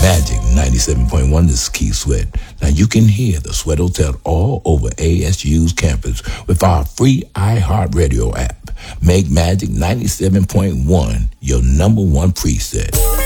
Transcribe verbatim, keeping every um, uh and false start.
Magic ninety-seven point one, this is Keith Sweat. Now you can hear the Sweat Hotel all over A S U's campus with our free iHeartRadio app. Make Magic ninety-seven point one your number one preset.